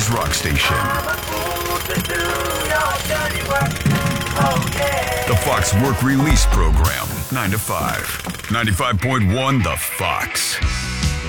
City's rock station. The Fox Work Release Program, 9 to 5. 95.1 The Fox.